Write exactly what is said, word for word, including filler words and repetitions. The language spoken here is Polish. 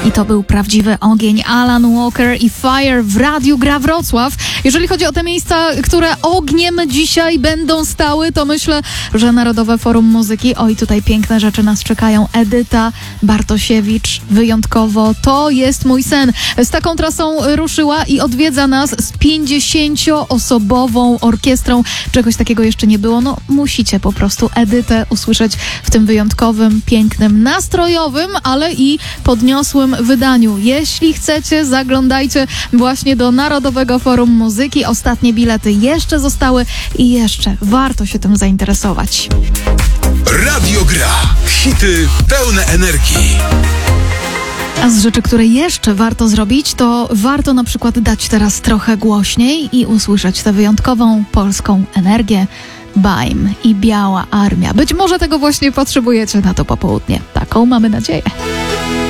I to był prawdziwy ogień. Alan Walker i Fire w Radiu Gra Wrocław. Jeżeli chodzi o te miejsca, które ogniem dzisiaj będą stały, to myślę, że Narodowe Forum Muzyki. Oj, tutaj piękne rzeczy nas czekają. Edyta Bartosiewicz, wyjątkowo. To jest mój sen. Z taką trasą ruszyła i odwiedza nas z pięćdziesięcioosobową orkiestrą. Czegoś takiego jeszcze nie było. No, musicie po prostu Edytę usłyszeć w tym wyjątkowym, pięknym, nastrojowym, ale i podniosłym wydaniu. Jeśli chcecie, zaglądajcie właśnie do Narodowego Forum Muzyki. Ostatnie bilety jeszcze zostały i jeszcze warto się tym zainteresować. Radio Gra. Hity pełne energii. A z rzeczy, które jeszcze warto zrobić, to warto na przykład dać teraz trochę głośniej i usłyszeć tę wyjątkową polską energię. Baim i Biała Armia. Być może tego właśnie potrzebujecie na to popołudnie. Taką mamy nadzieję.